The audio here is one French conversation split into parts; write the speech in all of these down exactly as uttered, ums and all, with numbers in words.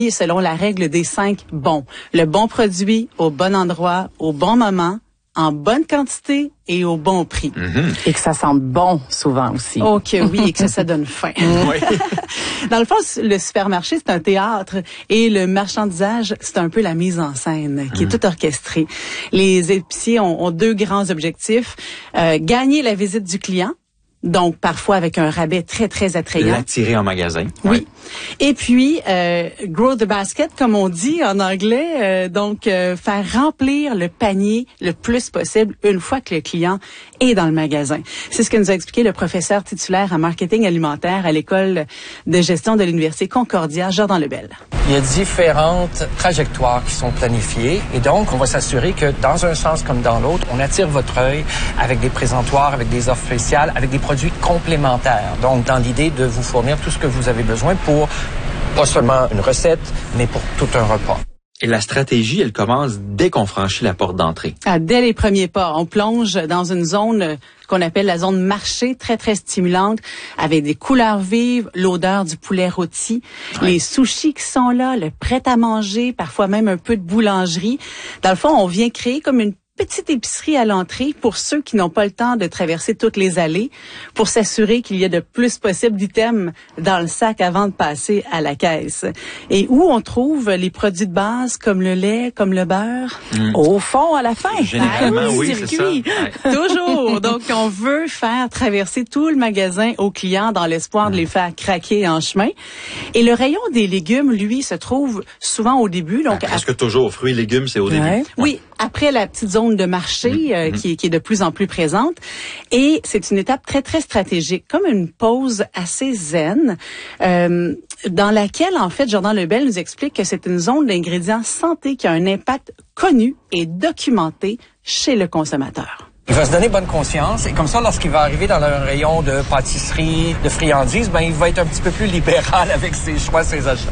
selon la règle des cinq bons. Le bon produit au bon endroit, au bon moment, en bonne quantité et au bon prix. Mm-hmm. Et que ça sente bon souvent aussi. Oh que oui, et que ça, ça donne faim. Oui. Dans le fond, le supermarché, c'est un théâtre et le marchandisage, c'est un peu la mise en scène qui est toute orchestrée. Les épiciers ont, ont deux grands objectifs. Euh, gagner la visite du client, donc parfois avec un rabais très, très attrayant. L'attirer en magasin. Oui. Ouais. Et puis, euh, grow the basket, comme on dit en anglais, euh, donc euh, faire remplir le panier le plus possible une fois que le client est dans le magasin. C'est ce que nous a expliqué le professeur titulaire en marketing alimentaire à l'école de gestion de l'Université Concordia, Jordan Lebel. Il y a différentes trajectoires qui sont planifiées et donc on va s'assurer que dans un sens comme dans l'autre, on attire votre œil avec des présentoirs, avec des offres spéciales, avec des produits complémentaires. Donc dans l'idée de vous fournir tout ce que vous avez besoin pour pas seulement une recette, mais pour tout un repas. Et la stratégie, elle commence dès qu'on franchit la porte d'entrée. Ah, dès les premiers pas, on plonge dans une zone qu'on appelle la zone marché, très, très stimulante, avec des couleurs vives, l'odeur du poulet rôti, ouais. Les sushis qui sont là, le prêt-à-manger, parfois même un peu de boulangerie. Dans le fond, on vient créer comme une petite épicerie à l'entrée pour ceux qui n'ont pas le temps de traverser toutes les allées, pour s'assurer qu'il y a de plus possible d'items dans le sac avant de passer à la caisse. Et où on trouve les produits de base comme le lait, comme le beurre? Mmh. Au fond, à la fin. Généralement, ah, oui, c'est ça. Ouais. Toujours. Donc, on veut faire traverser tout le magasin aux clients dans l'espoir mmh. de les faire craquer en chemin. Et le rayon des légumes, lui, se trouve souvent au début. Donc, ben, presque à... toujours. Fruits et légumes, c'est au ouais. début. Ouais. Oui. Après la petite zone de marché mmh. euh, qui, qui est de plus en plus présente. Et c'est une étape très, très stratégique, comme une pause assez zen, euh, dans laquelle, en fait, Jordan Lebel nous explique que c'est une zone d'ingrédients santé qui a un impact connu et documenté chez le consommateur. Il va se donner bonne conscience et comme ça, lorsqu'il va arriver dans un rayon de pâtisserie, de friandises, ben il va être un petit peu plus libéral avec ses choix, ses achats.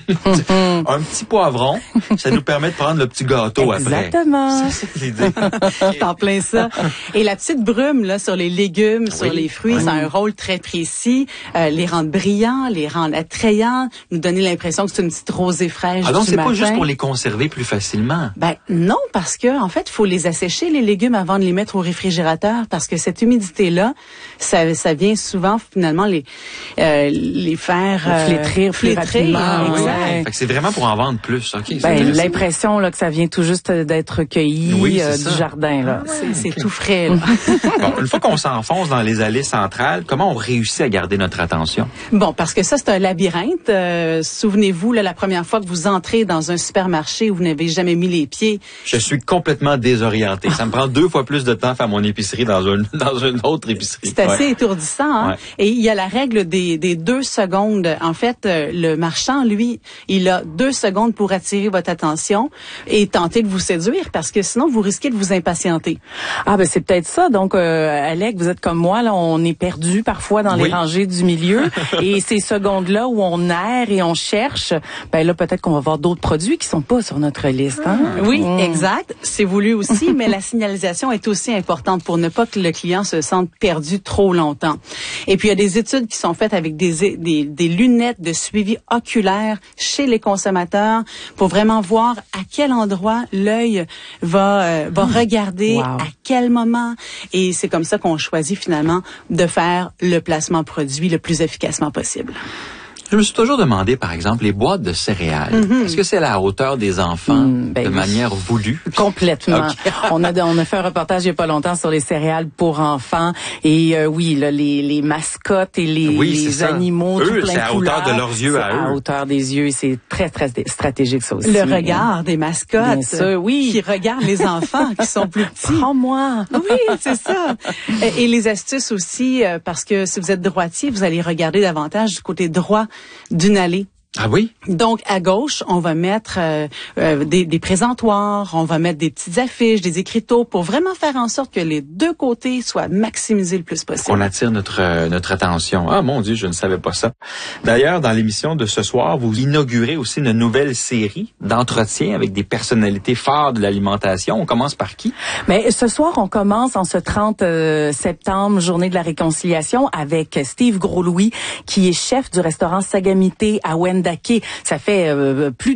Un petit poivron, ça nous permet de prendre le petit gâteau Exactement. après. Exactement. C'est l'idée. En plein ça. Et la petite brume là sur les légumes, oui, sur les fruits, oui. Ça a un rôle très précis. Euh, les rendre brillants, les rendre attrayants, nous donner l'impression que c'est une petite rosée fraîche. Ah donc du c'est matin. Pas juste pour les conserver plus facilement. Ben non, parce que en fait, il faut les assécher les légumes avant de les mettre au réfrigérateur, parce que cette humidité-là, ça, ça vient souvent finalement les euh, les faire euh, flétrir, flétrir. Ah, exact. Ouais. Fait que c'est vraiment pour en vendre plus. Okay, ben, l'impression là que ça vient tout juste d'être cueilli oui, euh, du jardin là. Ah, ouais. C'est okay. Tout frais. Là. Bon, une fois qu'on s'enfonce dans les allées centrales, comment on réussit à garder notre attention? Bon, parce que ça c'est un labyrinthe. Euh, souvenez-vous là, la première fois que vous entrez dans un supermarché où vous n'avez jamais mis les pieds. Je suis complètement désorienté. Ça me prend deux fois plus de temps à faire mon épicerie dans une dans une autre épicerie. C'est assez ouais. étourdissant. Hein? Ouais. Et il y a la règle des, des deux secondes. En fait, euh, le marchand, lui, il a deux secondes pour attirer votre attention et tenter de vous séduire, parce que sinon, vous risquez de vous impatienter. Ah ben c'est peut-être ça. Donc, euh, Alec, vous êtes comme moi, là, on est perdu parfois dans oui. les rangées du milieu. Et ces secondes-là où on erre et on cherche, ben là, peut-être qu'on va voir d'autres produits qui sont pas sur notre liste. Hein? Oui, mmh. exact. C'est voulu aussi, mais la signalisation est aussi importante pour ne pas que le client se sente perdu trop longtemps. Et puis, il y a des études qui sont faites avec des, des, des lunettes de suivi oculaire chez les consommateurs pour vraiment voir à quel endroit l'œil va, euh, va mmh. regarder, wow. à quel moment. Et c'est comme ça qu'on choisit finalement de faire le placement produit le plus efficacement possible. Je me suis toujours demandé, par exemple, les boîtes de céréales. Mm-hmm. Est-ce que c'est à la hauteur des enfants mm, ben, de manière voulue? Complètement. Okay. on a on a fait un reportage il y a pas longtemps sur les céréales pour enfants et euh, oui, là, les les mascottes et les, oui, les animaux eux, tout plein c'est à hauteur de leurs yeux à eux. À hauteur des yeux, c'est très très stratégique ça aussi. Le regard des mascottes, bien sûr, oui, qui regardent les enfants qui sont plus petits. Prends-moi. Oui, c'est ça. Et, et les astuces aussi, parce que si vous êtes droitier, vous allez regarder davantage du côté droit d'une allée. Ah oui? Donc, à gauche, on va mettre euh, euh, des, des présentoirs, on va mettre des petites affiches, des écriteaux pour vraiment faire en sorte que les deux côtés soient maximisés le plus possible. On attire notre euh, notre attention. Ah mon Dieu, je ne savais pas ça. D'ailleurs, dans l'émission de ce soir, vous inaugurez aussi une nouvelle série d'entretiens avec des personnalités phares de l'alimentation. On commence par qui? Mais ce soir, on commence en ce trente septembre, journée de la réconciliation, avec Steve Gros-Louis, qui est chef du restaurant Sagamité à Wendell. Daké. Ça fait euh, plus